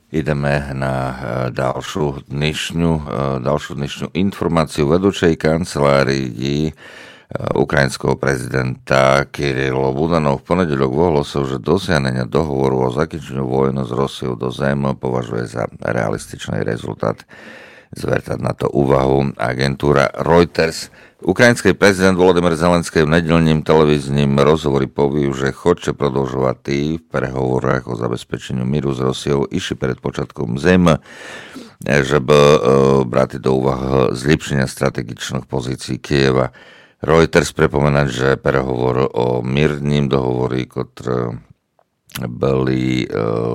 Ideme na ďalšiu dnešnú informáciu vedúcej kancelárii ukrajinského prezidenta Kirilo Budanov v ponedeľok ohlásil, že dosiahnenie dohovoru o zakončení vojny s Rusiou do zem považuje za realističný rezultat. Zvertať na to úvahu agentúra Reuters. Ukrajinský prezident Volodymyr Zelenský v nedeľním televíznym rozhovore povedal, že chce продовжувати v prehovorách o zabezpečeniu míru s Rusiou iši pred počatkom zimy, żeby brať do úvahy zlepšenia strategičných pozícií Kieva. Reuters pripomína, že prehovor o mírnym dohovorí, ktoré boli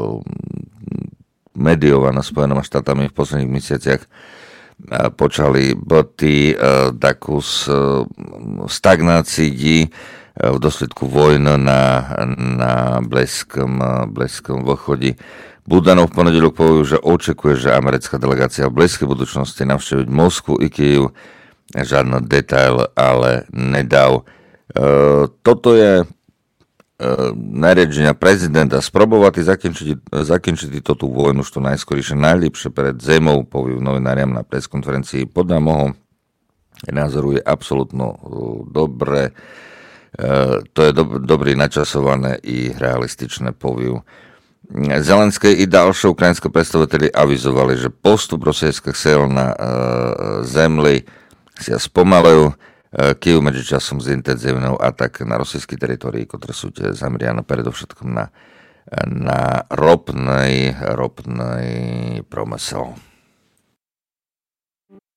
mediované Spojenými štátami v posledných mesiaciach, počali boty takú stagnácii v dôsledku vojny na Blízkom východe. Budanov v ponedeľok povedal, že očakuje, že americká delegácia v blízkej budúcnosti navštíviť Moskvu i Kyjev. Žiadny detail ale nedal. Toto je nariadenia prezidenta spróbovať zakončiť túto vojnu čo najskôršie najlepšie pred zemou, povie novináriam na preskonferencii. Podľa môjho názoru je absolútne dobre. To je dobrý načasované i realističné povie. Zelenský i ďalšie ukrajinské predstaviteľi avizovali, že postup rosyjských sil na zemli sa spomalujú. Kyjev medzičasom zintenzívnil atak na rosyjské teritórii, ktoré sú zameriané predovšetkým na ropný promysel.